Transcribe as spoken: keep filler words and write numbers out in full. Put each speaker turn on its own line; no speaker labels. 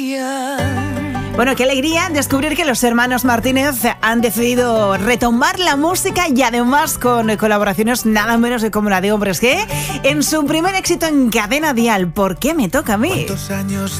Bueno, qué alegría descubrir que los hermanos Martínez han decidido retomar la música y además con colaboraciones nada menos que como la de Hombres G en su primer éxito en Cadena Dial. ¿Por qué me toca a mí?
¿Cuántos años